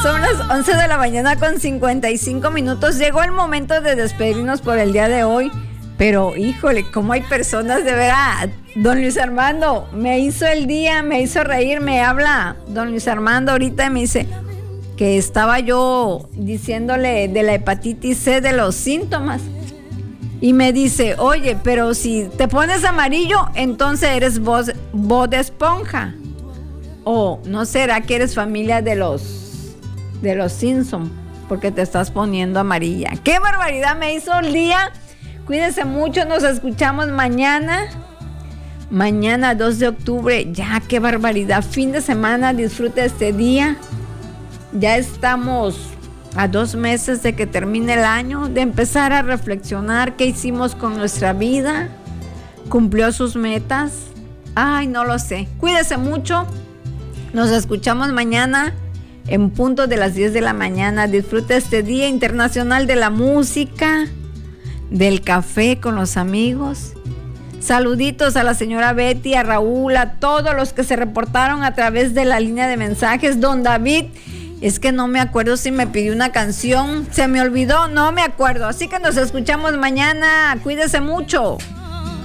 Son las 11 de la mañana con 55 minutos. Llegó el momento de despedirnos por el día de hoy. Pero, híjole, cómo hay personas de verdad. Don Luis Armando, me hizo el día, me hizo reír. Me habla don Luis Armando ahorita y me dice que estaba yo diciéndole de la hepatitis C, de los síntomas. Y me dice, oye, pero si te pones amarillo, entonces eres voz de esponja. O no será que eres familia de los Simpson, porque te estás poniendo amarilla. ¡Qué barbaridad! Me hizo el día. Cuídense mucho, nos escuchamos mañana. Mañana 2 de octubre. Ya, qué barbaridad. Fin de semana, disfrute este día. Ya estamos a 2 meses de que termine el año, de empezar a reflexionar qué hicimos con nuestra vida. ¿Cumplió sus metas? Ay, no lo sé. Cuídese mucho. Nos escuchamos mañana en punto de las 10 de la mañana. Disfruta este Día Internacional de la Música, del café con los amigos. Saluditos a la señora Betty, a Raúl, a todos los que se reportaron a través de la línea de mensajes. Don David, es que no me acuerdo si me pidió una canción. Se me olvidó, no me acuerdo. Así que nos escuchamos mañana. Cuídese mucho.